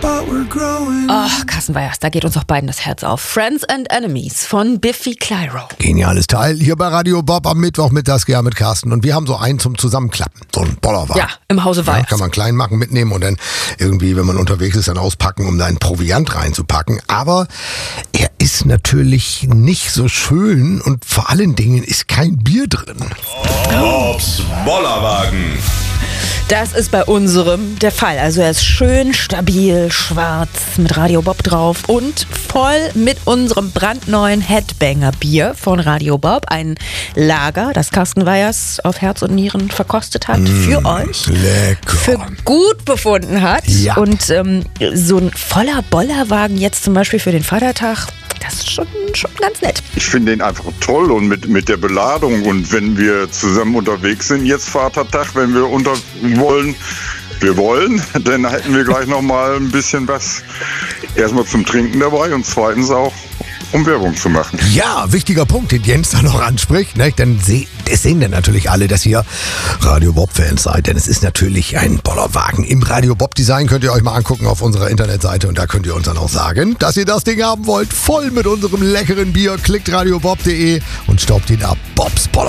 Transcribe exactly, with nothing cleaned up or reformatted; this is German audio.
Ach, Carsten Weyers, da geht uns auch beiden das Herz auf. Friends and Enemies von Biffy Clyro. Geniales Teil hier bei Radio Bob am Mittwochmittags ja mit Carsten. Und wir haben so einen zum Zusammenklappen. So einen Bollerwagen. Ja, im Hause Weyers. Ja, kann man klein machen, mitnehmen und dann irgendwie, wenn man unterwegs ist, dann auspacken, um da einen Proviant reinzupacken. Aber er ist natürlich nicht so schön und vor allen Dingen ist kein Bier drin. Bobs Bollerwagen. Das ist bei unserem der Fall. Also er ist schön stabil, schwarz, mit Radio Bob drauf und voll mit unserem brandneuen Headbanger-Bier von Radio Bob. Ein Lager, das Carsten Weyers auf Herz und Nieren verkostet hat, mmh, für euch. Lecker. Für gut befunden hat. Ja. Und ähm, so ein voller Bollerwagen jetzt zum Beispiel für den Vatertag, das ist schon, schon ganz nett. Ich finde den einfach toll und mit, mit der Beladung und wenn wir zusammen unterwegs sind, jetzt Vatertag, wenn wir unter wollen, wir wollen, dann hätten wir gleich noch mal ein bisschen was erstmal zum Trinken dabei und zweitens auch um Werbung zu machen. Ja, wichtiger Punkt, den Jens da noch anspricht. Ne? Denn sie, das sehen dann natürlich alle, dass ihr Radio Bob-Fans seid. Denn es ist natürlich ein Bollerwagen im Radio Bob-Design. Könnt ihr euch mal angucken auf unserer Internetseite. Und da könnt ihr uns dann auch sagen, dass ihr das Ding haben wollt. Voll mit unserem leckeren Bier. Klickt radiobob punkt de und staubt ihn ab. Bobs Bollerwagen.